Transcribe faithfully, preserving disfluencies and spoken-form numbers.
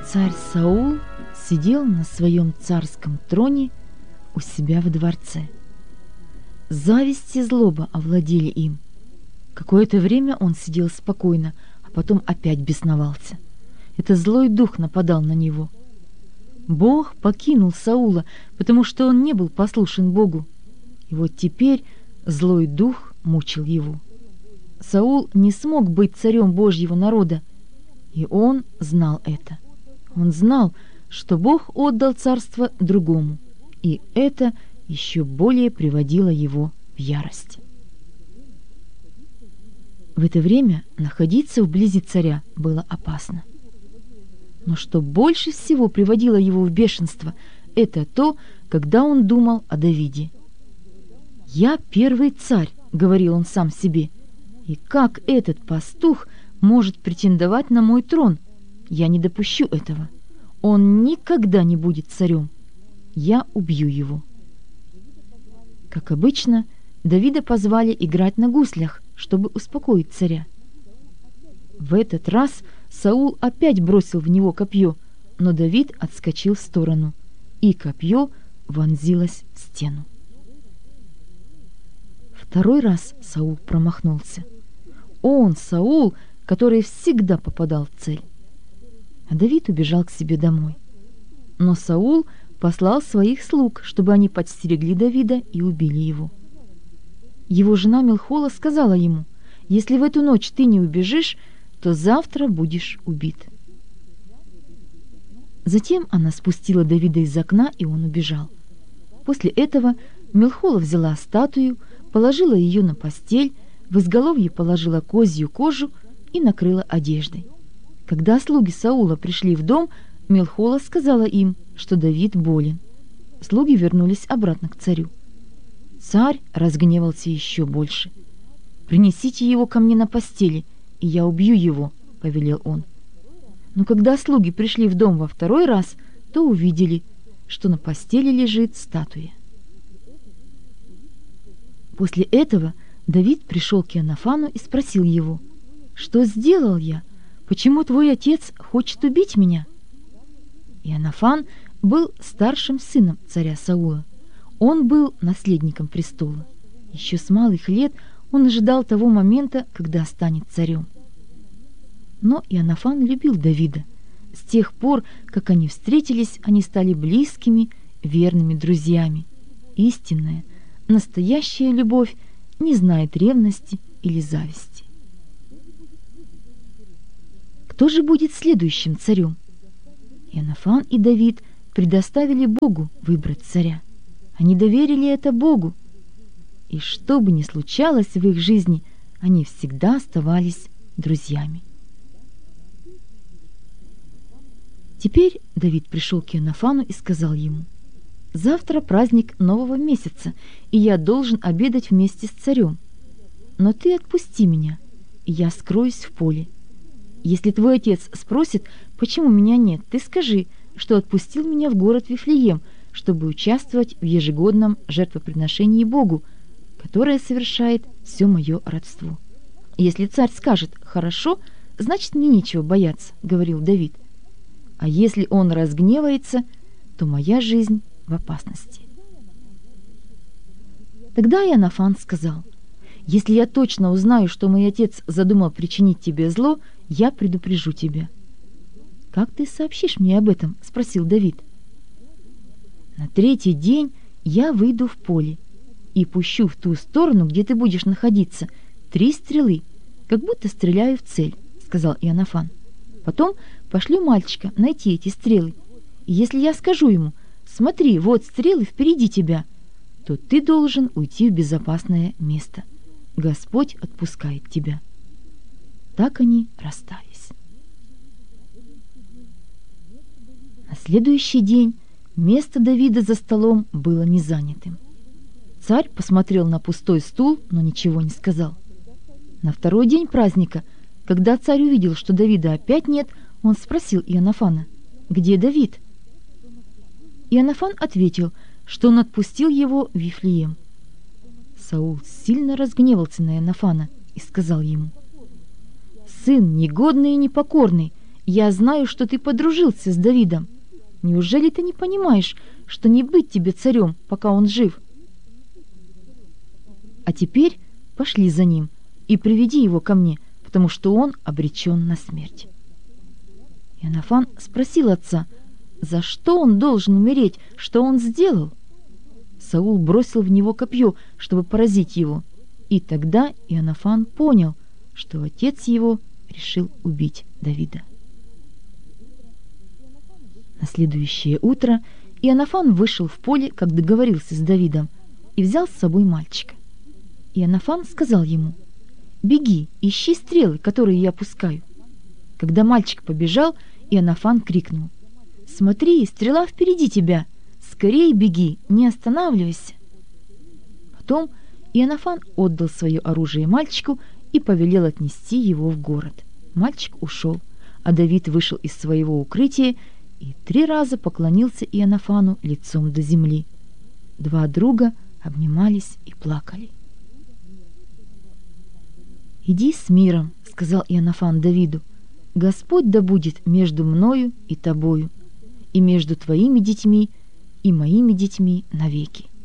Царь Саул сидел на своем царском троне у себя в дворце. Зависть и злоба овладели им. Какое-то время он сидел спокойно, а потом опять бесновался. Это злой дух нападал на него. Бог покинул Саула, потому что он не был послушен Богу. И вот теперь злой дух мучил его. Саул не смог быть царем Божьего народа, и он знал это. Он знал, что Бог отдал царство другому, и это еще более приводило его в ярость. В это время находиться вблизи царя было опасно. Но что больше всего приводило его в бешенство, это то, когда он думал о Давиде. «Я первый царь», — говорил он сам себе, — «и как этот пастух может претендовать на мой трон? Я не допущу этого. Он никогда не будет царем. Я убью его». Как обычно, Давида позвали играть на гуслях, чтобы успокоить царя. В этот раз Саул опять бросил в него копье, но Давид отскочил в сторону, и копье вонзилось в стену. Второй раз Саул промахнулся. Он, Саул, который всегда попадал в цель. А Давид убежал к себе домой. Но Саул послал своих слуг, чтобы они подстерегли Давида и убили его. Его жена Милхола сказала ему: «Если в эту ночь ты не убежишь, то завтра будешь убит». Затем она спустила Давида из окна, и он убежал. После этого Милхола взяла статую, положила ее на постель, в изголовье положила козью кожу и накрыла одеждой. Когда слуги Саула пришли в дом, Милхола сказала им, что Давид болен. Слуги вернулись обратно к царю. Царь разгневался еще больше. «Принесите его ко мне на постели, и я убью его», — повелел он. Но когда слуги пришли в дом во второй раз, то увидели, что на постели лежит статуя. После этого Давид пришел к Иоаннафану и спросил его: «Что сделал я? Почему твой отец хочет убить меня?» Иоаннафан был старшим сыном царя Саула. Он был наследником престола. Еще с малых лет он ожидал того момента, когда станет царем. Но Иоаннафан любил Давида. С тех пор, как они встретились, они стали близкими, верными друзьями. Истинная, настоящая любовь не знает ревности или зависти. Кто же будет следующим царем? Иоаннафан и Давид предоставили Богу выбрать царя. Они доверили это Богу. И что бы ни случалось в их жизни, они всегда оставались друзьями. Теперь Давид пришел к Иоаннафану и сказал ему: «Завтра праздник нового месяца, и я должен обедать вместе с царем. Но ты отпусти меня, и я скроюсь в поле. Если твой отец спросит, почему меня нет, ты скажи, что отпустил меня в город Вифлеем, чтобы участвовать в ежегодном жертвоприношении Богу, которое совершает все мое родство». Если царь скажет «хорошо», значит, мне нечего бояться, — говорил Давид. А если он разгневается, то моя жизнь в опасности. Тогда Иоаннафан сказал: «Если я точно узнаю, что мой отец задумал причинить тебе зло, я предупрежу тебя». «Как ты сообщишь мне об этом?» — спросил Давид. «На третий день я выйду в поле и пущу в ту сторону, где ты будешь находиться, три стрелы, как будто стреляю в цель», — сказал Иоаннафан. «Потом пошлю мальчика найти эти стрелы, и если я скажу ему: смотри, вот стрелы впереди тебя, то ты должен уйти в безопасное место. Господь отпускает тебя». Так они расстались. На следующий день место Давида за столом было не занятым. Царь посмотрел на пустой стул, но ничего не сказал. На второй день праздника, когда царь увидел, что Давида опять нет, он спросил Иоаннафана: «Где Давид?» Иоаннафан ответил, что он отпустил его в Вифлеем. Саул сильно разгневался на Иоаннафана и сказал ему: «Сын негодный и непокорный, Я знаю, что ты подружился с Давидом. Неужели ты не понимаешь, что не быть тебе царем, пока он жив? А теперь пошли за ним и приведи его ко мне, потому что он обречен на смерть». Иоаннафан спросил отца, за что он должен умереть, что он сделал? Саул бросил в него копье, чтобы поразить его, и тогда Иоаннафан понял, что отец его решил убить Давида. На следующее утро Иоаннафан вышел в поле, как договорился с Давидом, и взял с собой мальчика. Иоаннафан сказал ему: «Беги, ищи стрелы, которые я пускаю». Когда мальчик побежал, Иоаннафан крикнул: «Смотри, стрела впереди тебя! Скорей беги, не останавливайся!» Потом Иоаннафан отдал свое оружие мальчику и повелел отнести его в город. Мальчик ушел, а Давид вышел из своего укрытия и три раза поклонился Иоаннафану лицом до земли. Два друга обнимались и плакали. «Иди с миром», — сказал Иоаннафан Давиду. «Господь да будет между мною и тобою, и между твоими детьми и моими детьми навеки».